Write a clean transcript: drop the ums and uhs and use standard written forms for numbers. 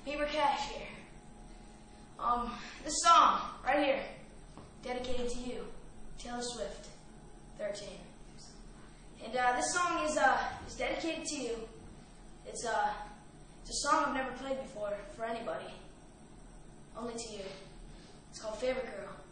Beaver Cash here. This song right here, dedicated to you, Taylor Swift, 13. And this song is dedicated to you. It's a song I've never played before for anybody, only to you. It's called Favorite Girl.